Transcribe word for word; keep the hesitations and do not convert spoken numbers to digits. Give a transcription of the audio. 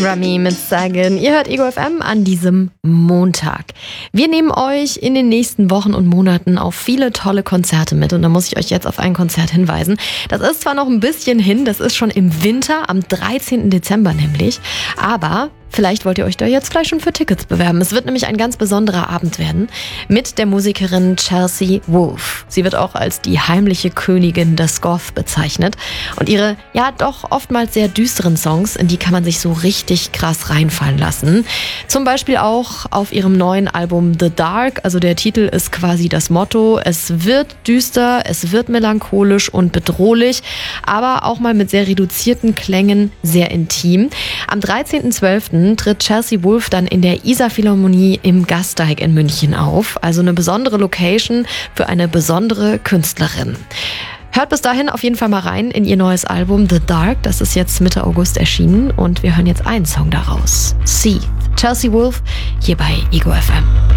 Rami mit Sagen. Ihr hört Ego F M an diesem Montag. Wir nehmen euch in den nächsten Wochen und Monaten auf viele tolle Konzerte mit. Und da muss ich euch jetzt auf ein Konzert hinweisen. Das ist zwar noch ein bisschen hin, das ist schon im Winter, am dreizehnten Dezember nämlich. Aber vielleicht wollt ihr euch da jetzt gleich schon für Tickets bewerben. Es wird nämlich ein ganz besonderer Abend werden mit der Musikerin Chelsea Wolfe. Sie wird auch als die heimliche Königin des Goth bezeichnet. Und ihre, ja doch oftmals sehr düsteren Songs, in die kann man sich so richtig krass reinfallen lassen. Zum Beispiel auch auf ihrem neuen Album The Dark. Also der Titel ist quasi das Motto. Es wird düster, es wird melancholisch und bedrohlich, aber auch mal mit sehr reduzierten Klängen, sehr intim. Am dreizehnten zwölften tritt Chelsea Wolfe dann in der Isar-Philharmonie im Gasteig in München auf. Also eine besondere Location für eine besondere Künstlerin. Hört bis dahin auf jeden Fall mal rein in ihr neues Album The Dark. Das ist jetzt Mitte August erschienen und wir hören jetzt einen Song daraus. See, Chelsea Wolfe, hier bei Ego F M.